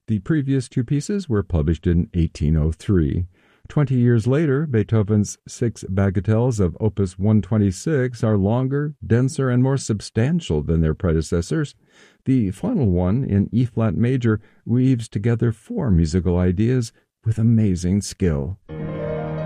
The previous two pieces were published in 1803. 20 years later, Beethoven's 6 bagatelles of Opus 126 are longer, denser, and more substantial than their predecessors. The final one, in E-flat major, weaves together 4 musical ideas with amazing skill.